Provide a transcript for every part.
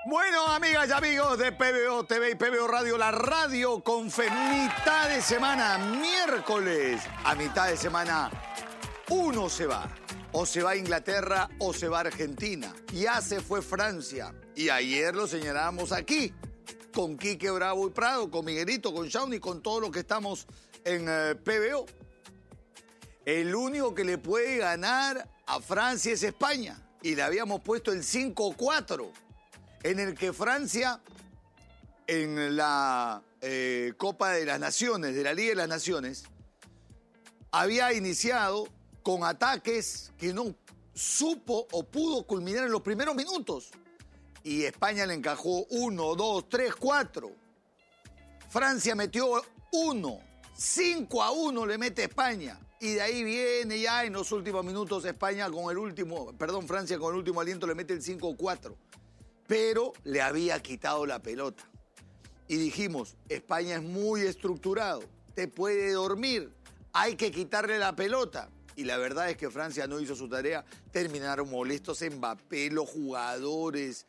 Bueno, amigas y amigos de PBO TV y PBO Radio, la radio con fe, mitad de semana, miércoles, a mitad de semana, uno se va. O se va a Inglaterra o se va a Argentina. Ya se fue Francia. Y ayer lo señalábamos aquí, con Quique Bravo y Prado, con Miguelito, con Shawnee, con todos los que estamos en PBO. El único que le puede ganar a Francia es España. Y le habíamos puesto el 5-4. En el que Francia, en la Copa de las Naciones, de la Liga de las Naciones, había iniciado con ataques que no supo o pudo culminar en los primeros minutos. Y España le encajó 1, 2, 3, 4. Francia metió 1, 5-1 le mete España. Y de ahí viene ya en los últimos minutos Francia con el último aliento le mete el 5-4. Pero le había quitado la pelota. Y dijimos, España es muy estructurado, te puede dormir, hay que quitarle la pelota. Y la verdad es que Francia no hizo su tarea, terminaron molestos Mbappé, los jugadores,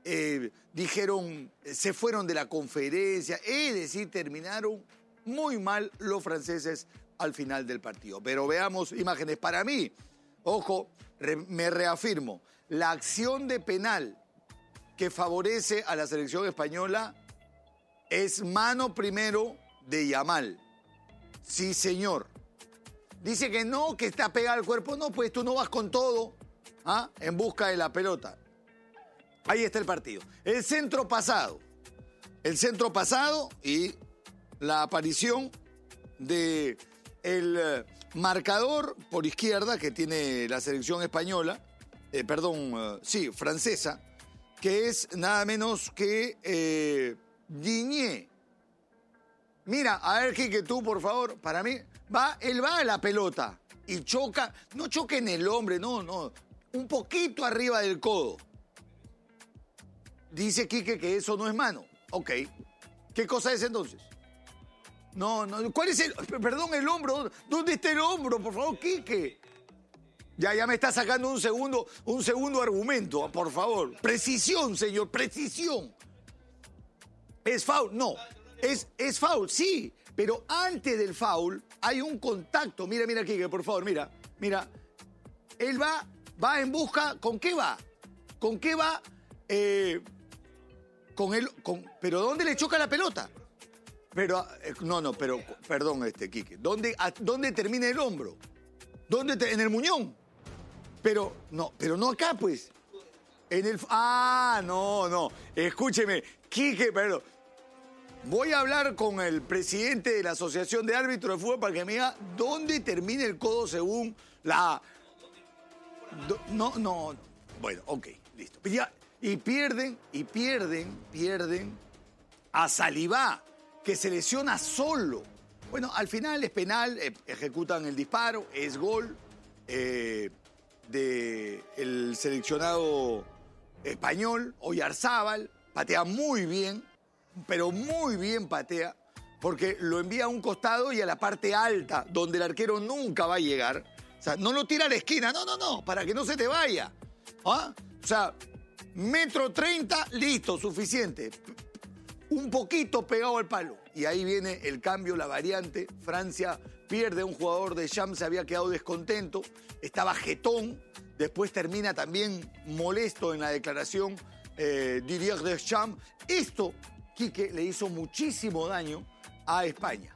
se fueron de la conferencia, es decir, terminaron muy mal los franceses al final del partido. Pero veamos imágenes. Para mí, ojo, me reafirmo, la acción de penal que favorece a la selección española es mano primero de Yamal. Sí, señor. Dice que no, que está pegada al cuerpo. No, pues tú no vas con todo en busca de la pelota. Ahí está el partido. El centro pasado y la aparición de el marcador por izquierda que tiene la selección española, francesa, que es nada menos que Digne. Mira, a ver, Quique, tú, por favor, para mí, él va a la pelota y choca, no choca en el hombre, no, un poquito arriba del codo. Dice Quique que eso no es mano. Ok, ¿qué cosa es entonces? No, ¿cuál es el hombro? ¿Dónde está el hombro, por favor, Quique? Ya me está sacando un segundo argumento, por favor. Precisión, señor, precisión. ¿Es foul? No. Es foul, sí. Pero antes del foul hay un contacto. Mira, Quique, por favor, mira. Él va en busca. ¿Con qué va? ¿Con qué va? ¿Pero dónde le choca la pelota? Pero, perdón, Quique. ¿Dónde termina el hombro? ¿En el muñón? Pero no acá, pues. No. Escúcheme, Quique, perdón. Voy a hablar con el presidente de la Asociación de Árbitros de Fútbol para que me diga dónde termina el codo según la... No. Bueno, ok, listo. Y pierden a Saliba, que se lesiona solo. Bueno, al final es penal, ejecutan el disparo, es gol del seleccionado español, Oyarzábal, patea muy bien, pero muy bien patea, porque lo envía a un costado y a la parte alta, donde el arquero nunca va a llegar. O sea, no lo tira a la esquina, no, para que no se te vaya. O sea, 1.30 m, listo, suficiente. Un poquito pegado al palo. Y ahí viene el cambio, la variante. Francia pierde a un jugador de Deschamps, se había quedado descontento, estaba jetón. Después termina también molesto en la declaración Didier Deschamps. Esto, Quique, le hizo muchísimo daño a España.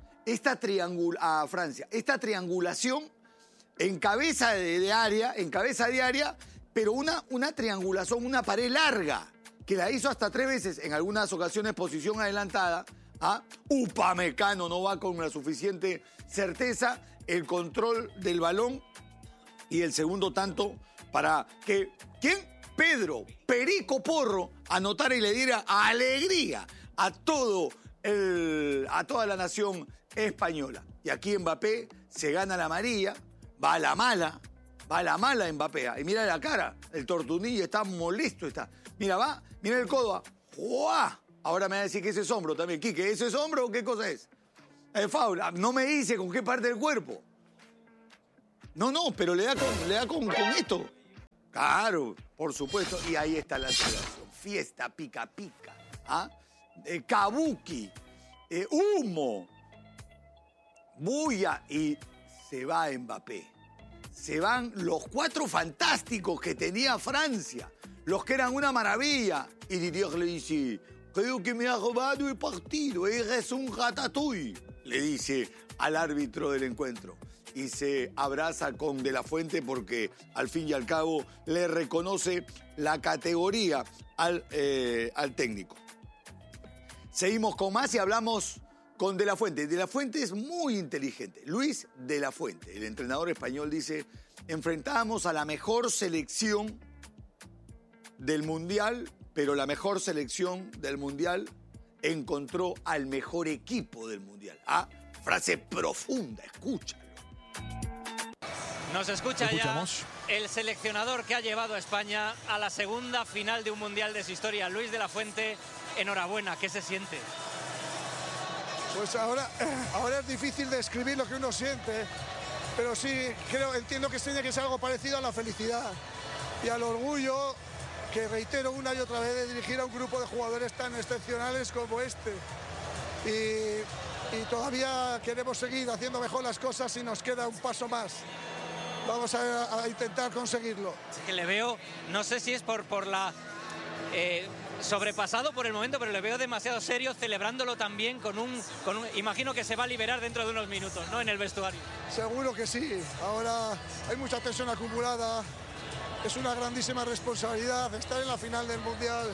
A Francia. Esta triangulación en cabeza de área, pero una triangulación, una pared larga, que la hizo hasta 3 veces, en algunas ocasiones posición adelantada. Upamecano no va con la suficiente certeza, el control del balón y el segundo tanto para que... ¿Quién? Pedro Perico Porro anotara y le diera alegría a toda la nación española. Y aquí Mbappé se gana la amarilla, va a la mala Mbappé. Y mira la cara, el tortunillo está molesto. Mira el codo. ¡Juá! Ahora me va a decir que ese es hombro también. Quique, ¿eso es hombro o qué cosa es? Foul. No me dice con qué parte del cuerpo. No, pero le da con esto. Claro, por supuesto. Y ahí está la celebración. Fiesta, pica, pica. ¿Ah? Kabuki, humo, bulla y se va Mbappé. Se van los 4 fantásticos que tenía Francia, los que eran una maravilla. Y Didier le dice, creo que me ha robado el partido, eres un ratatouille, le dice al árbitro del encuentro. Y se abraza con De La Fuente porque al fin y al cabo le reconoce la categoría al técnico. Seguimos con más y hablamos con De La Fuente. De La Fuente es muy inteligente. Luis De La Fuente, el entrenador español, dice, enfrentamos a la mejor selección del Mundial, pero la mejor selección del Mundial encontró al mejor equipo del Mundial. Ah, frase profunda, escúchalo. Nos escucha ya el seleccionador que ha llevado a España a la segunda final de un Mundial de su historia, Luis De La Fuente. Enhorabuena, ¿qué se siente? Pues ahora es difícil describir lo que uno siente, pero sí, entiendo que tiene que ser algo parecido a la felicidad y al orgullo que reitero una y otra vez de dirigir a un grupo de jugadores tan excepcionales como este. Y todavía queremos seguir haciendo mejor las cosas y nos queda un paso más. Vamos a intentar conseguirlo. Es que le veo, no sé si es por la... sobrepasado por el momento, pero le veo demasiado serio, celebrándolo también con un... Imagino que se va a liberar dentro de unos minutos, ¿no?, en el vestuario. Seguro que sí. Ahora hay mucha tensión acumulada. Es una grandísima responsabilidad. Estar en la final del Mundial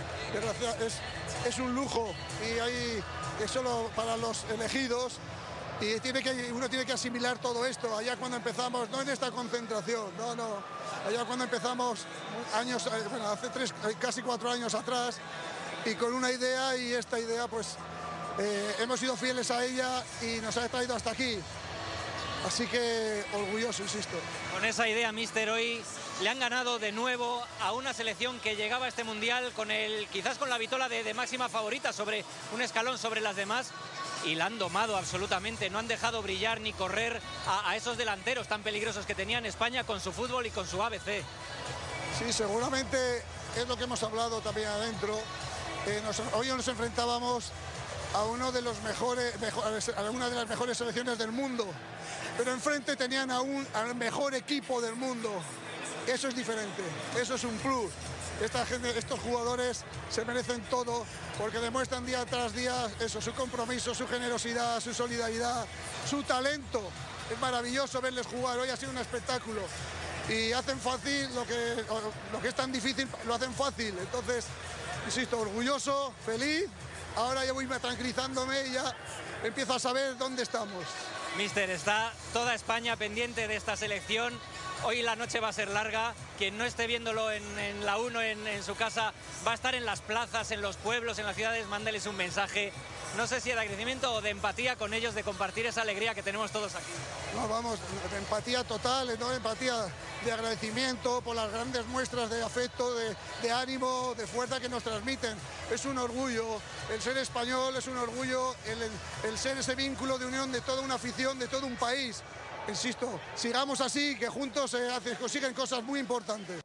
es un lujo. Y es solo para los elegidos. Y uno tiene que asimilar todo esto. Allá cuando empezamos, no en esta concentración, no. Allá cuando empezamos hace casi 4 años atrás, y con una idea, y esta idea pues hemos sido fieles a ella y nos ha traído hasta aquí. Así que orgulloso, insisto. Con esa idea, míster, hoy le han ganado de nuevo a una selección que llegaba a este Mundial quizás con la vitola de máxima favorita, sobre un escalón sobre las demás, y la han domado absolutamente. No han dejado brillar ni correr a esos delanteros tan peligrosos que tenía en España con su fútbol y con su ABC. Sí, seguramente es lo que hemos hablado también adentro. Hoy nos enfrentábamos a una de las mejores selecciones del mundo, pero enfrente tenían al mejor equipo del mundo. Eso es diferente, eso es un plus. Estos jugadores se merecen todo porque demuestran día tras día eso, su compromiso, su generosidad, su solidaridad, su talento. Es maravilloso verles jugar, hoy ha sido un espectáculo. Y hacen fácil lo que es tan difícil, lo hacen fácil. Entonces, insisto, orgulloso, feliz. Ahora ya voy tranquilizándome y ya empiezo a saber dónde estamos. Míster, está toda España pendiente de esta selección. Hoy la noche va a ser larga. Quien no esté viéndolo en la 1 en su casa va a estar en las plazas, en los pueblos, en las ciudades. Mándeles un mensaje. No sé si de agradecimiento o de empatía con ellos, de compartir esa alegría que tenemos todos aquí. No, vamos, de empatía total, ¿no? Empatía de agradecimiento por las grandes muestras de afecto, de ánimo, de fuerza que nos transmiten. Es un orgullo el ser español, es un orgullo el ser ese vínculo de unión de toda una afición, de todo un país. Insisto, sigamos así, que juntos se consiguen cosas muy importantes.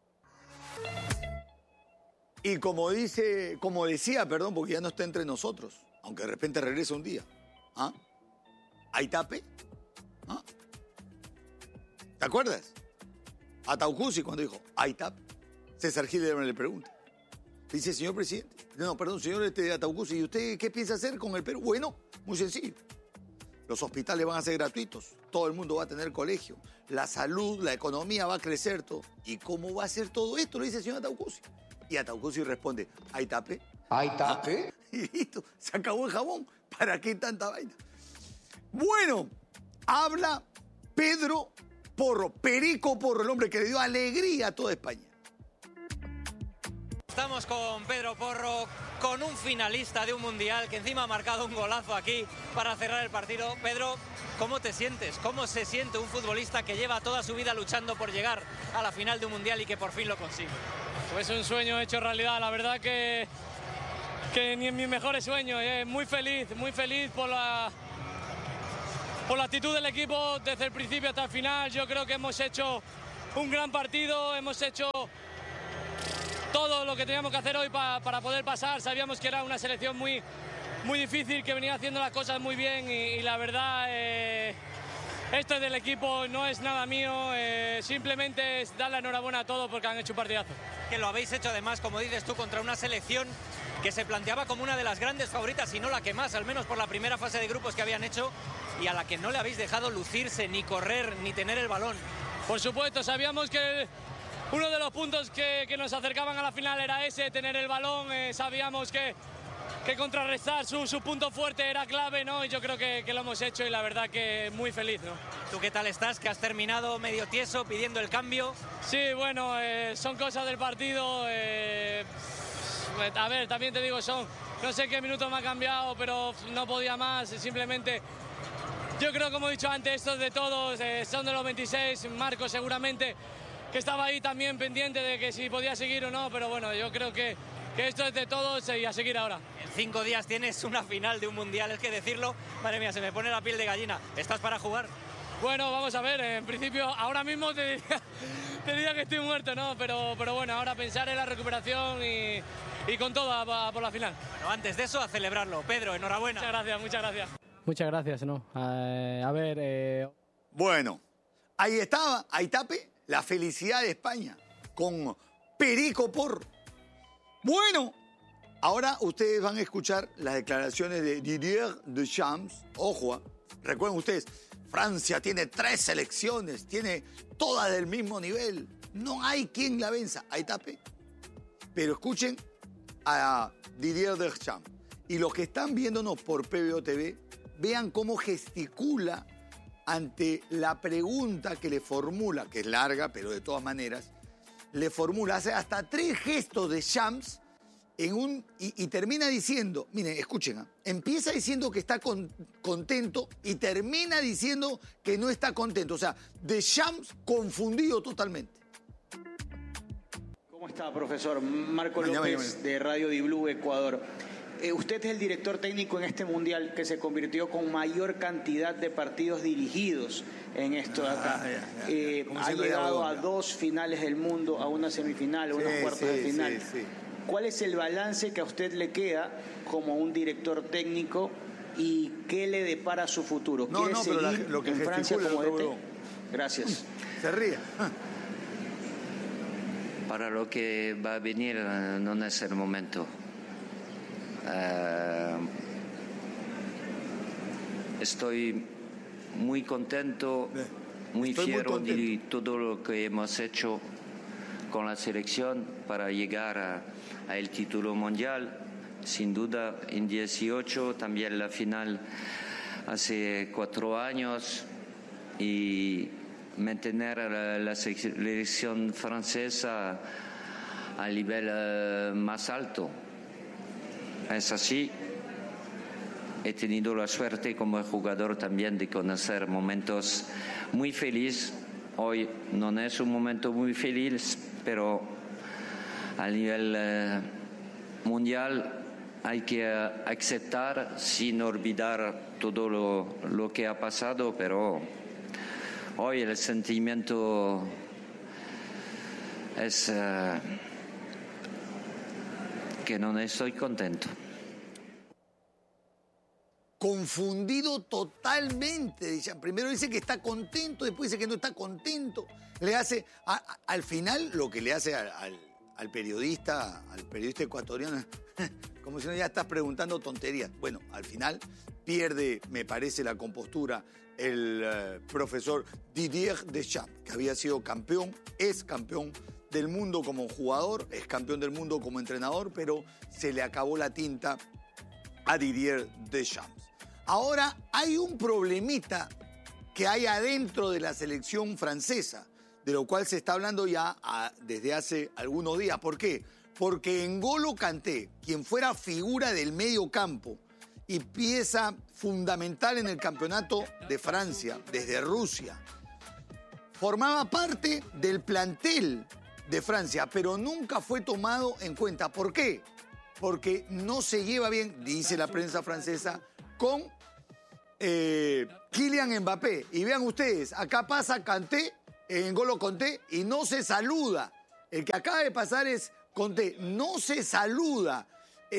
Y como decía, porque ya no está entre nosotros, aunque de repente regrese un día. ¿Ah? ¿Aitape? ¿Ah? ¿Te acuerdas? A Taucusi cuando dijo, ¿Aitape? César Gil le pregunta. Dice, señor presidente, señor Ataucusi, ¿y usted qué piensa hacer con el Perú? Bueno, muy sencillo. Los hospitales van a ser gratuitos, todo el mundo va a tener colegio, la salud, la economía va a crecer todo. ¿Y cómo va a ser todo esto? Le dice el señor Ataucusi. Y Ataucusi responde, ¿Aitape? ¿Aitape? Y listo, se acabó el jabón. ¿Para qué tanta vaina? Bueno, habla Pedro Porro, Perico Porro, el hombre que le dio alegría a toda España. Estamos con Pedro Porro, con un finalista de un Mundial que encima ha marcado un golazo aquí para cerrar el partido. Pedro, ¿cómo te sientes? ¿Cómo se siente un futbolista que lleva toda su vida luchando por llegar a la final de un Mundial y que por fin lo consigue? Pues un sueño hecho realidad, la verdad que ni en mis mejores sueños. Muy feliz por la actitud del equipo desde el principio hasta el final. Yo creo que hemos hecho un gran partido, hemos hecho todo lo que teníamos que hacer hoy para poder pasar. Sabíamos que era una selección muy difícil, que venía haciendo las cosas muy bien y la verdad, esto es del equipo, no es nada mío, simplemente es dar la enhorabuena a todos porque han hecho un partidazo. Que lo habéis hecho además, como dices tú, contra una selección que se planteaba como una de las grandes favoritas, y no la que más, al menos por la primera fase de grupos que habían hecho, y a la que no le habéis dejado lucirse, ni correr, ni tener el balón. Por supuesto, sabíamos que uno de los puntos que nos acercaban a la final era ese, tener el balón, sabíamos que contrarrestar su punto fuerte era clave, ¿no? Y yo creo que lo hemos hecho y la verdad que muy feliz, ¿no? ¿Tú qué tal estás? Que has terminado medio tieso pidiendo el cambio. Sí, bueno, son cosas del partido. A ver, también te digo, no sé qué minuto me ha cambiado, pero no podía más, simplemente. Yo creo, como he dicho antes, esto es de todos, son de los 26, Marco seguramente, que estaba ahí también pendiente de que si podía seguir o no, pero bueno, yo creo que esto es de todos y a seguir ahora. En 5 días tienes una final de un mundial, es que decirlo, madre mía, se me pone la piel de gallina. ¿Estás para jugar? Bueno, vamos a ver, en principio, ahora mismo te diría que estoy muerto, ¿no? Pero bueno, ahora pensar en la recuperación y con todo por la final. Bueno, antes de eso, a celebrarlo. Pedro, enhorabuena. Muchas gracias, muchas gracias. Muchas gracias, ¿no? Bueno, ahí estaba, ahí tape, la felicidad de España con Perico Porro. Bueno, ahora ustedes van a escuchar las declaraciones de Didier Deschamps. Ojo, recuerden ustedes, Francia tiene 3 selecciones, tiene todas del mismo nivel. No hay quien la venza. Ahí tape. Pero escuchen a Didier Deschamps. Y los que están viéndonos por PBO TV, vean cómo gesticula ante la pregunta que le formula, que es larga, pero de todas maneras, le formula, hace hasta 3 gestos de Champs y termina diciendo, miren, escuchen, empieza diciendo que está contento y termina diciendo que no está contento. O sea, Deschamps confundido totalmente. ¿Cómo está, profesor? Marco López, de Radio Di Blue, Ecuador. Usted es el director técnico en este mundial que se convirtió con mayor cantidad de partidos dirigidos en esto de acá. Ha llegado a 2 finales del mundo, a una semifinal, a unos cuartos de final. Sí. ¿Cuál es el balance que a usted le queda como un director técnico y qué le depara su futuro? ¿Quiere seguir lo que en Francia como DT? Gracias. Se ríe. Para lo que va a venir no es el momento. Estoy muy contento, muy fiero de todo lo que hemos hecho con la selección para llegar al título mundial. Sin duda, en 18, también la final hace 4 años, y mantener la selección francesa al nivel más alto. Es así. He tenido la suerte como jugador también de conocer momentos muy felices. Hoy no es un momento muy feliz, pero a nivel mundial hay que aceptar sin olvidar todo lo que ha pasado, pero hoy el sentimiento es que no estoy contento. Confundido totalmente. Dice, primero dice que está contento, después dice que no está contento. Le hace, al final, lo que le hace al periodista ecuatoriano, como si no ya estás preguntando tonterías. Bueno, al final pierde, me parece, la compostura el profesor Didier Deschamps, que había sido campeón, es campeón del mundo como jugador, es campeón del mundo como entrenador, pero se le acabó la tinta a Didier Deschamps. Ahora hay un problemita que hay adentro de la selección francesa, de lo cual se está hablando ya desde hace algunos días. ¿Por qué? Porque N'Golo Kanté, quien fuera figura del medio campo y pieza fundamental en el campeonato de Francia, desde Rusia, formaba parte del plantel de Francia, pero nunca fue tomado en cuenta. ¿Por qué? Porque no se lleva bien, dice la prensa francesa, con Kylian Mbappé. Y vean ustedes, acá pasa Kanté N'Golo Kanté y no se saluda. El que acaba de pasar es Kanté, no se saluda.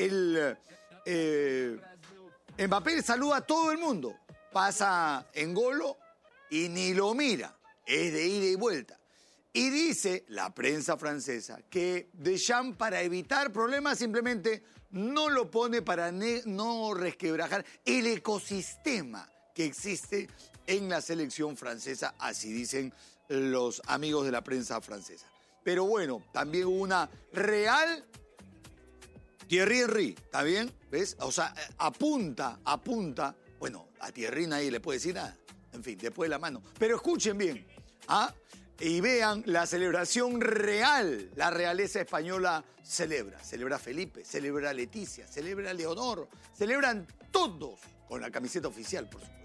Mbappé saluda a todo el mundo. Pasa N'Golo y ni lo mira. Es de ida y vuelta. Y dice la prensa francesa que Deschamps, para evitar problemas, simplemente no lo pone para no resquebrajar el ecosistema que existe en la selección francesa, así dicen los amigos de la prensa francesa. Pero bueno, también hubo una real Thierry Henry, ¿está bien? ¿Ves? O sea, apunta. Bueno, a Thierry nadie le puede decir nada. En fin, después de la mano. Pero escuchen bien, ¿ah? Y vean la celebración real. La realeza española celebra Felipe, celebra Leticia, celebra Leonor, celebran todos con la camiseta oficial, por supuesto.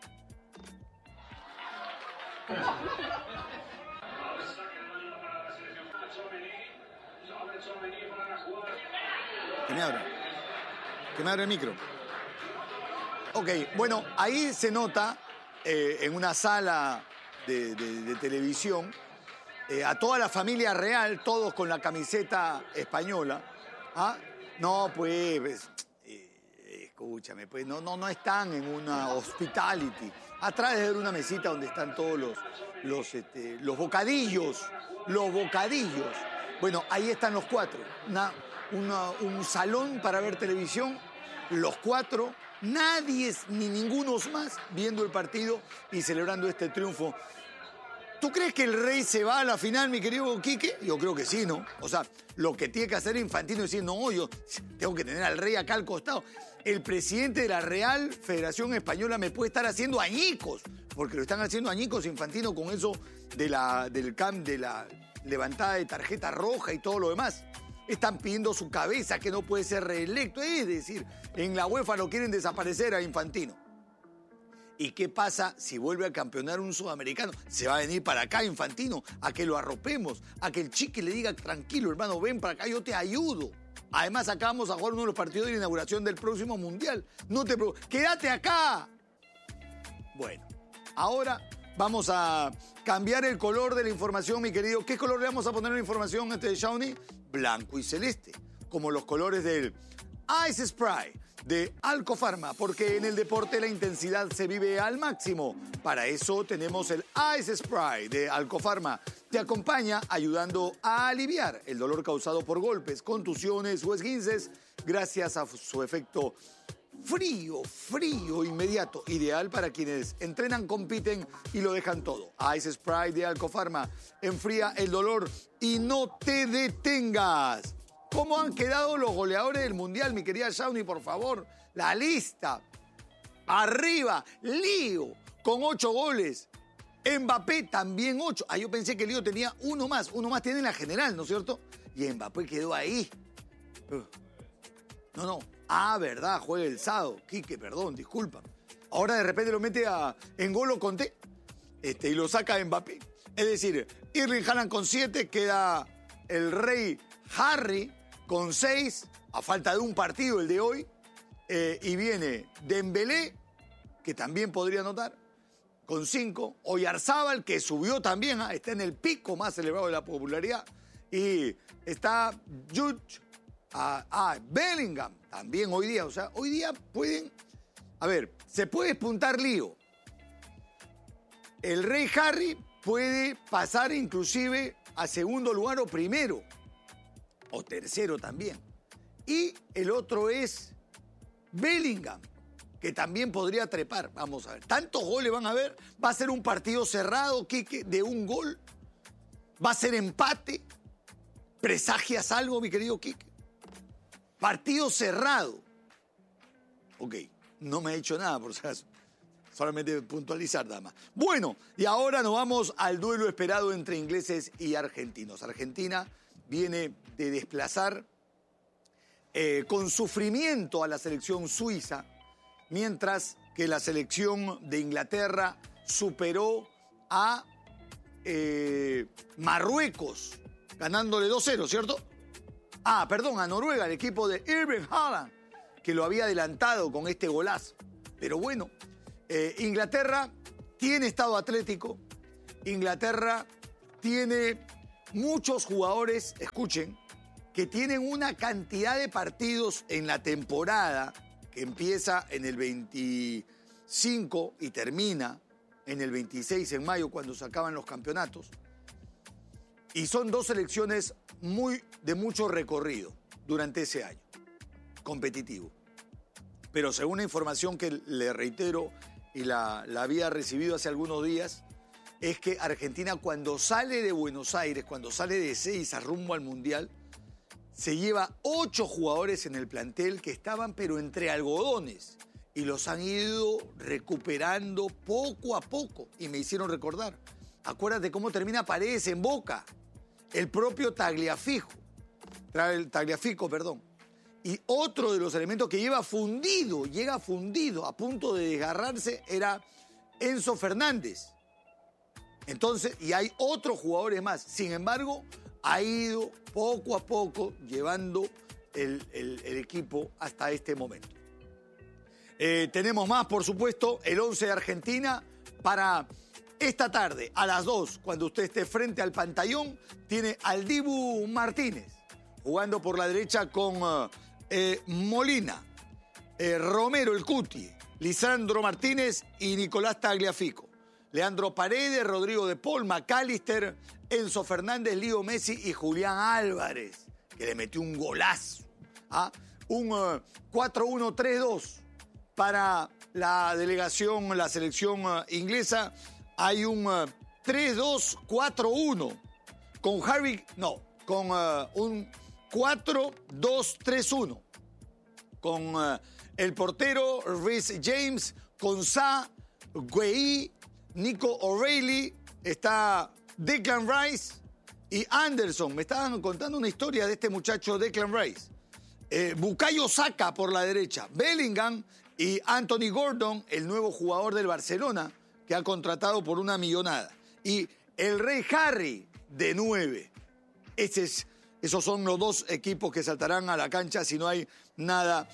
Que me abra el micro. Ok, bueno, ahí se nota en una sala de televisión a toda la familia real, todos con la camiseta española. ¿Ah? No, pues, escúchame, pues no están en una hospitality. Atrás de una mesita donde están todos los bocadillos. Los bocadillos. Bueno, ahí están los cuatro. Un salón para ver televisión, los cuatro, nadie ni ninguno más viendo el partido y celebrando este triunfo. ¿Tú crees que el Rey se va a la final, mi querido Quique? Yo creo que sí, ¿no? O sea, lo que tiene que hacer Infantino es decir, no, yo tengo que tener al Rey acá al costado. El presidente de la Real Federación Española me puede estar haciendo añicos, porque lo están haciendo añicos Infantino con eso de la levantada de tarjeta roja y todo lo demás. Están pidiendo su cabeza, que no puede ser reelecto. Es decir, en la UEFA lo quieren desaparecer a Infantino. ¿Y qué pasa si vuelve a campeonar un sudamericano? Se va a venir para acá Infantino, a que lo arropemos, a que el Chiqui le diga, tranquilo hermano, ven para acá, yo te ayudo. Además, acá vamos a jugar uno de los partidos de la inauguración del próximo Mundial. No te preocupes, quédate acá. Bueno, ahora vamos a cambiar el color de la información, mi querido. ¿Qué color le vamos a poner a la información de Shawnee? Blanco y celeste, como los colores del Ice Spray de Alcofarma, porque en el deporte la intensidad se vive al máximo. Para eso tenemos el Ice Spray de Alcofarma. Te acompaña ayudando a aliviar el dolor causado por golpes, contusiones o esguinces gracias a su efecto frío, inmediato, ideal para quienes entrenan, compiten y lo dejan todo. Ice Spray de Alcofarma enfría el dolor y no te detengas. ¿Cómo han quedado los goleadores del Mundial, mi querida Shawnee, por favor? La lista. Arriba, Lío con 8 goles. Mbappé también 8. Yo pensé que Lío tenía uno más tiene en la general, ¿no es cierto? Y Mbappé quedó ahí. No. Verdad, juega el sábado. Quique, perdón, disculpa. Ahora de repente lo mete a N'Golo Kanté y lo saca a Mbappé. Es decir, Erling Haaland con 7, queda el Rey Harry con 6, a falta de un partido el de hoy. Y viene Dembélé, que también podría anotar, con 5. Oyarzábal, que subió también, está en el pico más elevado de la popularidad. Y está Jude, Bellingham, también hoy día. O sea, hoy día pueden... A ver, se puede despuntar Lío. El Rey Harry puede pasar inclusive a segundo lugar o primero. O tercero también. Y el otro es Bellingham, que también podría trepar. Vamos a ver. ¿Tantos goles van a haber? ¿Va a ser un partido cerrado, Quique, de un gol? ¿Va a ser empate? ¿Presagias algo, mi querido Quique? Partido cerrado. Ok, no me he hecho nada, por si acaso. Solamente puntualizar, dama. Bueno, y ahora nos vamos al duelo esperado entre ingleses y argentinos. Argentina viene de desplazar con sufrimiento a la selección suiza, mientras que la selección de Inglaterra superó a Marruecos, ganándole 2-0, ¿cierto? Perdón, a Noruega, el equipo de Erling Haaland, que lo había adelantado con este golazo. Pero bueno, Inglaterra tiene estado atlético Inglaterra tiene muchos jugadores, escuchen, que tienen una cantidad de partidos en la temporada que empieza en el 25 y termina en el 26 en mayo cuando se acaban los campeonatos. Y son dos selecciones de mucho recorrido durante ese año, competitivo. Pero según la información que le reitero y la había recibido hace algunos días, es que Argentina cuando sale de Buenos Aires, cuando sale de Ezeiza rumbo al Mundial, se lleva 8 jugadores en el plantel que estaban pero entre algodones y los han ido recuperando poco a poco y me hicieron recordar. Acuérdate cómo termina Paredes en Boca, el propio Tagliafico, Y otro de los elementos que llega fundido, a punto de desgarrarse, era Enzo Fernández. Entonces, y hay otros jugadores más. Sin embargo, ha ido poco a poco llevando el equipo hasta este momento. Tenemos más, por supuesto, el 11 de Argentina para esta tarde, a las 2, cuando usted esté frente al pantallón, tiene al Dibu Martínez, jugando por la derecha con Molina, Romero el Cuti, Lisandro Martínez y Nicolás Tagliafico. Leandro Paredes, Rodrigo de Paul, McAllister, Enzo Fernández, Lío Messi y Julián Álvarez, que le metió un golazo. Un 4-1-3-2 para la delegación, la selección inglesa. Hay un 3-2-4-1 con un 4-2-3-1 con el portero Reece James, con Sa, Guehi, Nico O'Reilly, está Declan Rice y Anderson. Me estaban contando una historia de este muchacho Declan Rice. Bukayo Saka por la derecha, Bellingham y Anthony Gordon, el nuevo jugador del Barcelona, que ha contratado por una millonada. Y el Rey Harry de 9. Esos son los dos equipos que saltarán a la cancha si no hay nada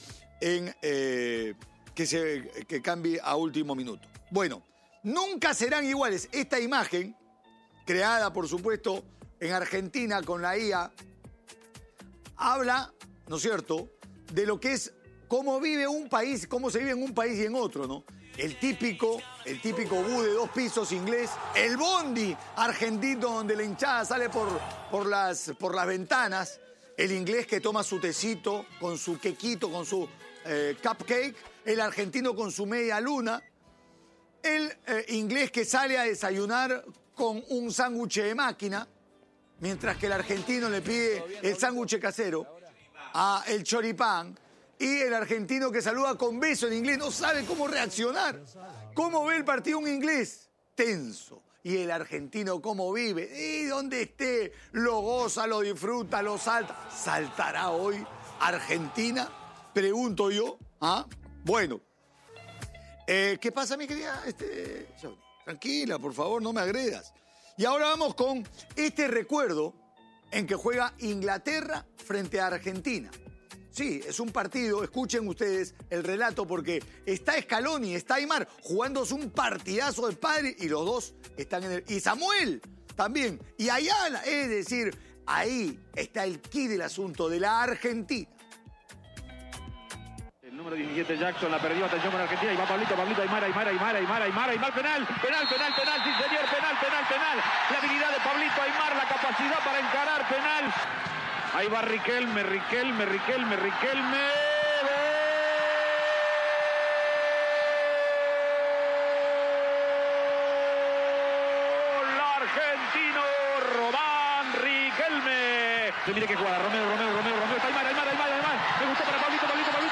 que cambie a último minuto. Bueno, nunca serán iguales. Esta imagen, creada por supuesto en Argentina con la IA, habla, ¿no es cierto?, de lo que es cómo vive un país, cómo se vive en un país y en otro, ¿no? El típico bus de 2 pisos inglés, el bondi argentino donde la hinchada sale por las ventanas, el inglés que toma su tecito con su quequito, con su cupcake, el argentino con su media luna, el inglés que sale a desayunar con un sándwich de máquina, mientras que el argentino le pide el sándwich casero, el choripán, y el argentino que saluda con beso en inglés no sabe cómo reaccionar. ¿Cómo ve el partido un inglés? Tenso. Y el argentino cómo vive. Y donde esté, lo goza, lo disfruta, lo salta. ¿Saltará hoy Argentina? Pregunto yo. Bueno. ¿Qué pasa, mi querida? Tranquila, por favor, no me agredas. Y ahora vamos con este recuerdo en que juega Inglaterra frente a Argentina. Sí, es un partido, escuchen ustedes el relato, porque está Scaloni, está Aimar, jugándose un partidazo de padre y los dos están en el... Y Samuel también, y Ayala, es decir, ahí está el quid del asunto de la Argentina. El número 17 Jackson la perdió, atención con Argentina, y va Pablito, Aimar, penal, sí señor, penal. La habilidad de Pablito Aimar, la capacidad para encarar, penal. Ahí va Riquelme. ¡Gol argentino! Román Riquelme. Mire que jugada, Romero. Está Aimar. Me gustó para Pablito.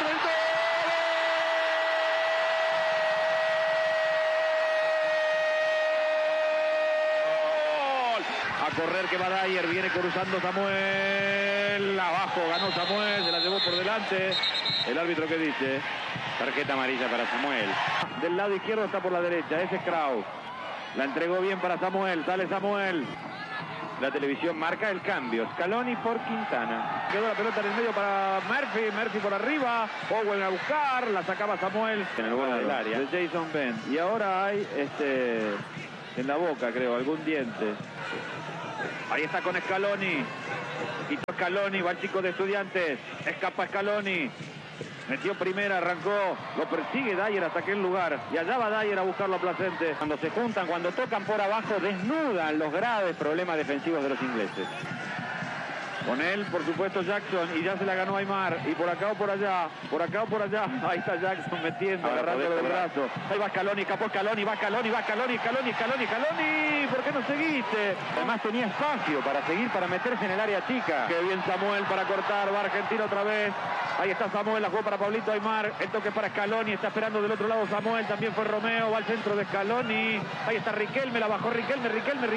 A correr que va Dyer, viene cruzando Samuel, abajo ganó Samuel, se la llevó por delante. El árbitro que dice, tarjeta amarilla para Samuel. Del lado izquierdo está por la derecha, ese es Kraus. La entregó bien para Samuel, sale Samuel. La televisión marca el cambio, Scaloni por Quintana. Quedó la pelota en el medio para Murphy por arriba, Owen a buscar, la sacaba Samuel en el borde del área. De Jason Ben. Y ahora hay en la boca, creo, algún diente. Ahí está con Scaloni. Quitó Scaloni, va el chico de Estudiantes. Escapa Scaloni. Metió primera, arrancó. Lo persigue Dyer hasta aquel lugar. Y allá va Dyer a buscarlo a Placente. Cuando se juntan, cuando tocan por abajo, desnudan los graves problemas defensivos de los ingleses. Con él, por supuesto, Jackson, y ya se la ganó Aimar, y por acá o por allá, ahí está Jackson metiendo, agarrándolo del brazo, ahí va Scaloni, escapó Scaloni, va Scaloni, ¿por qué no seguiste? Además tenía espacio para seguir, para meterse en el área chica. Qué bien Samuel para cortar, va Argentina otra vez, ahí está Samuel, la jugó para Pablito Aimar, el toque para Scaloni, está esperando del otro lado Samuel, también fue Romeo, va al centro de Scaloni, ahí está Riquelme, la bajó Riquelme, qué bueno,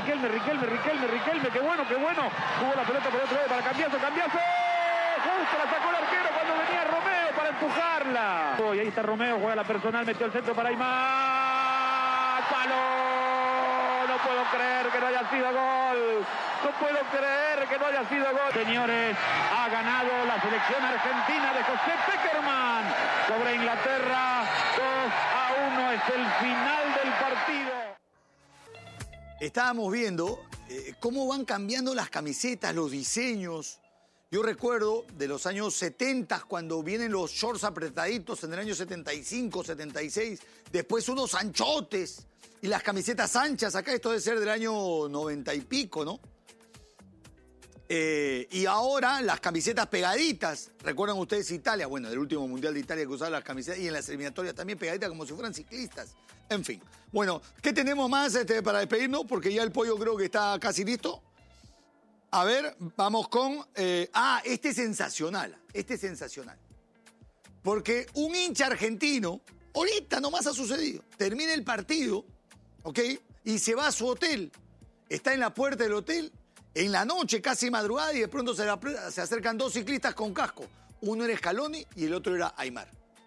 jugó la pelota por otro lado para Cambiaso, justo la sacó el arquero cuando venía Romeo para empujarla. Y ahí está Romeo, juega la personal, metió el centro para Aimar. ¡Palo! No puedo creer que no haya sido gol. Señores, ha ganado la selección argentina de José Pekerman sobre Inglaterra. 2-1 es el final del partido. Estábamos viendo cómo van cambiando las camisetas, los diseños. Yo recuerdo de los años 70, cuando vienen los shorts apretaditos en el año 75, 76, después unos anchotes y las camisetas anchas. Acá esto debe ser del año 90 y pico, ¿no? Y ahora las camisetas pegaditas. ¿Recuerdan ustedes Italia? Bueno, del último Mundial de Italia que usaba las camisetas, y en las eliminatorias también pegaditas como si fueran ciclistas. En fin. Bueno, ¿qué tenemos más para despedirnos? Porque ya el pollo creo que está casi listo. A ver, vamos con... este es sensacional. Porque un hincha argentino, ahorita nomás ha sucedido, termina el partido, ¿ok? Y se va a su hotel. Está en la puerta del hotel, en la noche, casi madrugada, y de pronto se acercan dos ciclistas con casco. Uno era Scaloni y el otro era Aimar.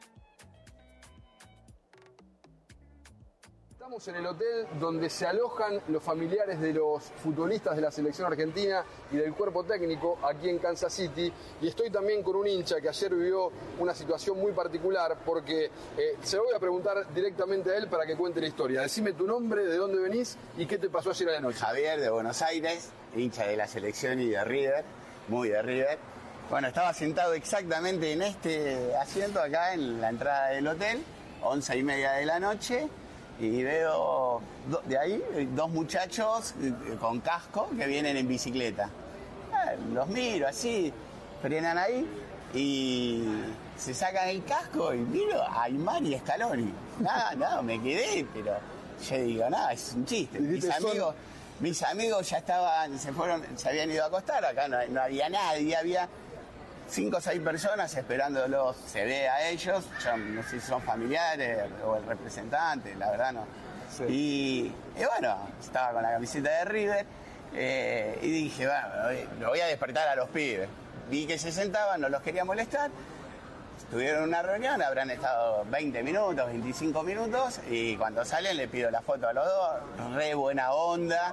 Estamos en el hotel donde se alojan los familiares de los futbolistas de la selección argentina y del cuerpo técnico aquí en Kansas City, y estoy también con un hincha que ayer vivió una situación muy particular, porque se lo voy a preguntar directamente a él para que cuente la historia. Decime tu nombre, de dónde venís y qué te pasó ayer a la noche. Javier, de Buenos Aires, hincha de la selección y de River, muy de River. Bueno, estaba sentado exactamente en este asiento acá en la entrada del hotel, 11:30 de la noche. Y veo de ahí dos muchachos con casco que vienen en bicicleta. Los miro así, frenan ahí y se sacan el casco y miro a Aimar y Scaloni. Nada, me quedé, pero yo digo, nada, es un chiste. Mis amigos ya se habían ido a acostar, acá no había nadie, había 5 o 6 personas esperándolos, se ve a ellos, yo no sé si son familiares o el representante, la verdad no. Sí. Y bueno, estaba con la camiseta de River y dije, bueno, lo voy a despertar a los pibes. Vi que se sentaban, no los quería molestar, tuvieron una reunión, habrán estado 20 minutos, 25 minutos, y cuando salen le pido la foto a los dos, re buena onda,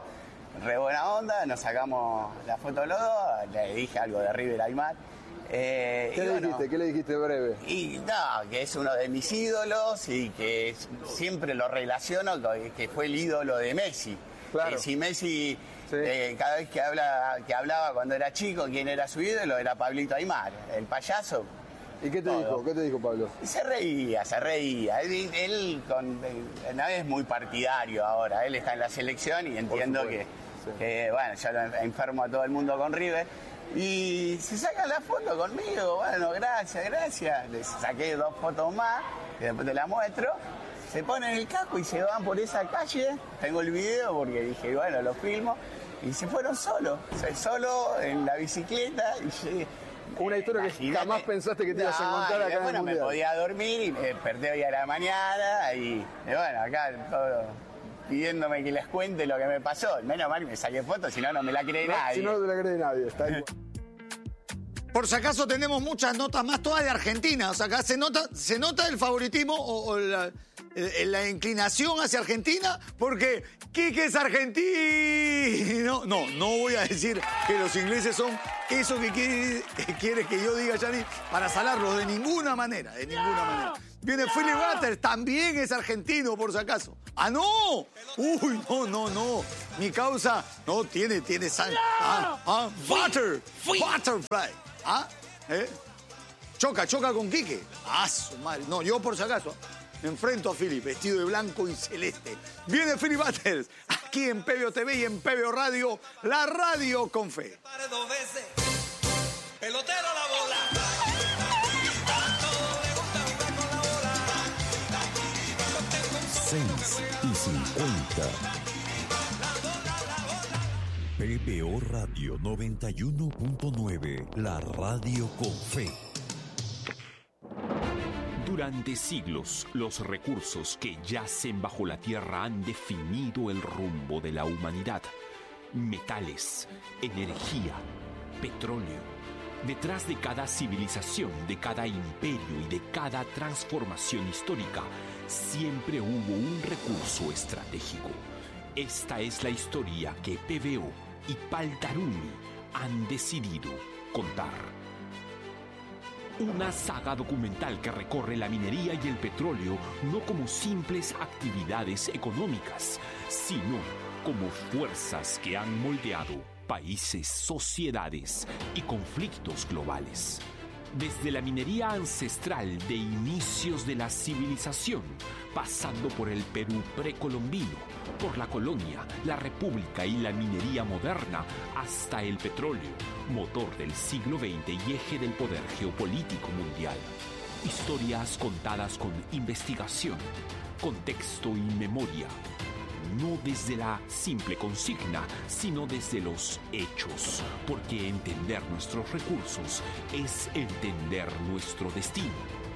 nos sacamos la foto a los dos, le dije algo de River a Aimar. ¿Qué le dijiste breve? Y no, que es uno de mis ídolos y que siempre lo relaciono con que fue el ídolo de Messi. Claro. Si Messi, cada vez que hablaba cuando era chico, quién era su ídolo, era Pablito Aimar, el payaso. ¿Y qué te dijo? ¿Qué te dijo Pablo? Se reía. Él no es muy partidario ahora, él está en la selección y entiendo que bueno, yo lo enfermo a todo el mundo con River. Y se sacan la foto conmigo, bueno, gracias. Les saqué 2 fotos más, que después te la muestro. Se ponen el casco y se van por esa calle. Tengo el video porque dije, bueno, lo filmo. Y se fueron solo en la bicicleta. Una historia que jamás pensaste que te ibas a encontrar acá en el Mundial. Me podía dormir y me desperté hoy a la mañana. Y bueno, acá todo pidiéndome que les cuente lo que me pasó. Menos mal que me saqué fotos, si no me la cree nadie. Si no te la cree nadie, está igual. Por si acaso tenemos muchas notas más, todas de Argentina. O sea, acá se nota el favoritismo o la inclinación hacia Argentina, porque Quique es argentino. No voy a decir que los ingleses son eso que quiere que yo diga, Yanni, para salarlos de ninguna manera, Viene Philip Butters, también es argentino, por si acaso. ¡Ah, no! ¡Uy, no! Mi causa no tiene sangre. Butterfly. Choca con Quique. Su madre. No, yo por si acaso me enfrento a Philip, vestido de blanco y celeste. Viene Philip Butters, aquí en PBO TV y en PBO Radio, la radio con fe. Pelotero la bola. 6:50. PBO Radio 91.9, la radio con fe. Durante siglos, los recursos que yacen bajo la tierra han definido el rumbo de la humanidad. Metales, energía, petróleo. Detrás de cada civilización, de cada imperio y de cada transformación histórica, siempre hubo un recurso estratégico. Esta es la historia que PBO y Paltarumi han decidido contar. Una saga documental que recorre la minería y el petróleo no como simples actividades económicas, sino como fuerzas que han moldeado países, sociedades y conflictos globales. Desde la minería ancestral de inicios de la civilización, pasando por el Perú precolombino, por la colonia, la república y la minería moderna, hasta el petróleo, motor del siglo XX y eje del poder geopolítico mundial. Historias contadas con investigación, contexto y memoria. No desde la simple consigna, sino desde los hechos, porque entender nuestros recursos es entender nuestro destino.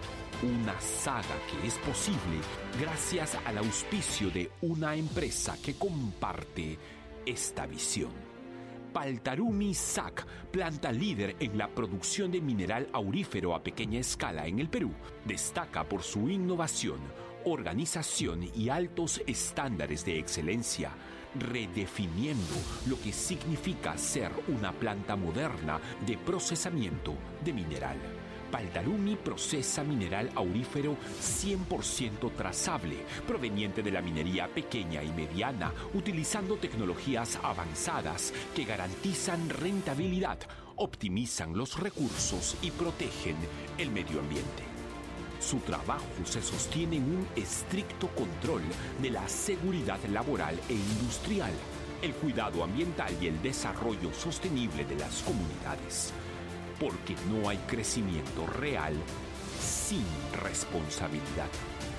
Una saga que es posible gracias al auspicio de una empresa que comparte esta visión. Paltarumi SAC, planta líder en la producción de mineral aurífero a pequeña escala en el Perú, destaca por su innovación, organización y altos estándares de excelencia, redefiniendo lo que significa ser una planta moderna de procesamiento de mineral. Paltarumi procesa mineral aurífero 100% trazable, proveniente de la minería pequeña y mediana, utilizando tecnologías avanzadas que garantizan rentabilidad, optimizan los recursos y protegen el medio ambiente. Su trabajo se sostiene en un estricto control de la seguridad laboral e industrial, el cuidado ambiental y el desarrollo sostenible de las comunidades. Porque no hay crecimiento real sin responsabilidad.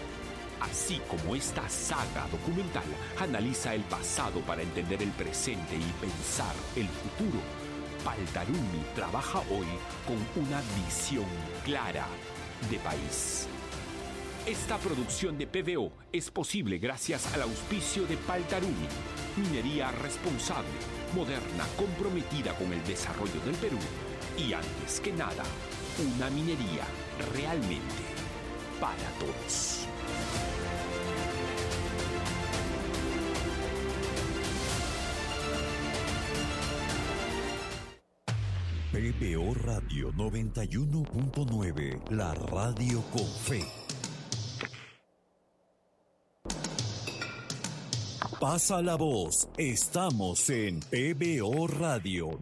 Así como esta saga documental analiza el pasado para entender el presente y pensar el futuro, Paltarumi trabaja hoy con una visión clara de país. Esta producción de PBO es posible gracias al auspicio de Paltarumi, minería responsable, moderna, comprometida con el desarrollo del Perú y, antes que nada, una minería realmente para todos. PBO Radio 91.9, la radio con fe. Pasa la voz, estamos en PBO Radio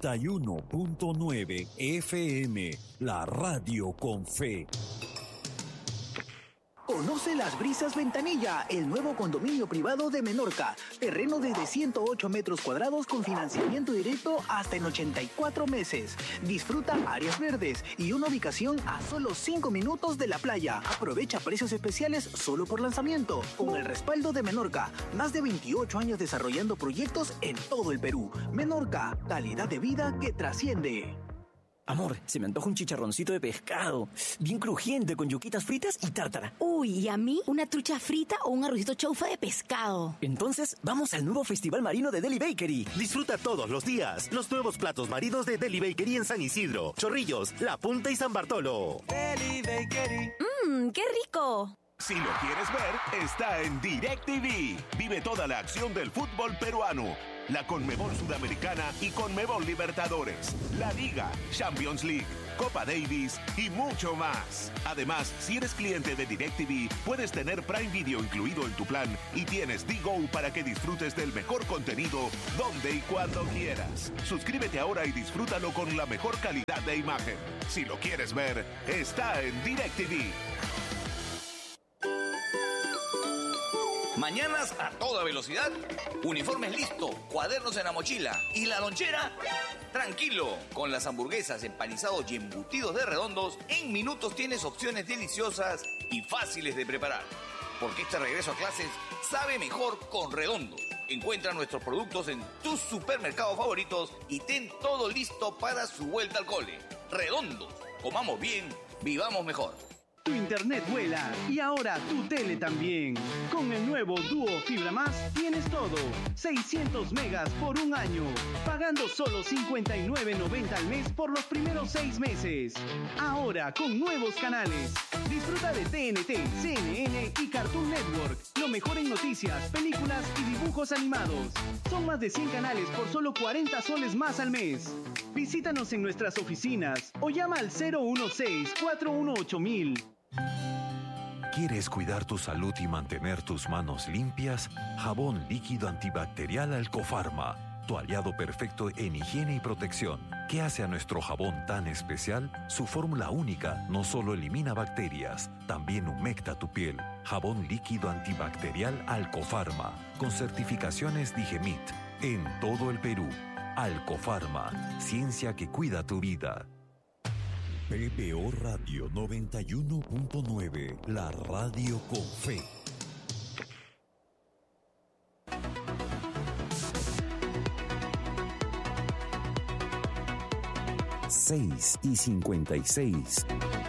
91.9 FM, la radio con fe. Conoce Las Brisas Ventanilla, el nuevo condominio privado de Menorca. Terreno desde 108 metros cuadrados con financiamiento directo hasta en 84 meses. Disfruta áreas verdes y una ubicación a solo 5 minutos de la playa. Aprovecha precios especiales solo por lanzamiento. Con el respaldo de Menorca, más de 28 años desarrollando proyectos en todo el Perú. Menorca, calidad de vida que trasciende. Amor, se me antoja un chicharroncito de pescado, bien crujiente, con yuquitas fritas y tártara. Uy, ¿y a mí? ¿Una trucha frita o un arrocito chaufa de pescado? Entonces, vamos al nuevo Festival Marino de Deli Bakery. Disfruta todos los días los nuevos platos marinos de Deli Bakery en San Isidro, Chorrillos, La Punta y San Bartolo. Deli Bakery. ¡Qué rico! Si lo quieres ver, está en DirecTV. Vive toda la acción del fútbol peruano, la Conmebol Sudamericana y Conmebol Libertadores, la Liga, Champions League, Copa Davis y mucho más. Además, si eres cliente de DirecTV, puedes tener Prime Video incluido en tu plan y tienes DGO para que disfrutes del mejor contenido donde y cuando quieras. Suscríbete ahora y disfrútalo con la mejor calidad de imagen. Si lo quieres ver, está en DirecTV. Mañanas a toda velocidad, uniformes listo, cuadernos en la mochila y la lonchera. Tranquilo, con las hamburguesas, empanizados y embutidos de Redondos, en minutos tienes opciones deliciosas y fáciles de preparar. Porque este regreso a clases sabe mejor con Redondos. Encuentra nuestros productos en tus supermercados favoritos y ten todo listo para su vuelta al cole. Redondos, comamos bien, vivamos mejor. Tu internet vuela y ahora tu tele también. Con el nuevo Duo Fibra Más tienes todo. 600 megas por un año. Pagando solo $59.90 al mes por los primeros 6 meses. Ahora con nuevos canales. Disfruta de TNT, CNN y Cartoon Network. Lo mejor en noticias, películas y dibujos animados. Son más de 100 canales por solo 40 soles más al mes. Visítanos en nuestras oficinas o llama al 016-418-1000. ¿Quieres cuidar tu salud y mantener tus manos limpias? Jabón líquido antibacterial Alcofarma, tu aliado perfecto en higiene y protección. ¿Qué hace a nuestro jabón tan especial? Su fórmula única no solo elimina bacterias, también humecta tu piel. Jabón líquido antibacterial Alcofarma, con certificaciones Digemit, en todo el Perú. Alcofarma, ciencia que cuida tu vida. PBO Radio 91.9, la radio con fe. Seis y 56.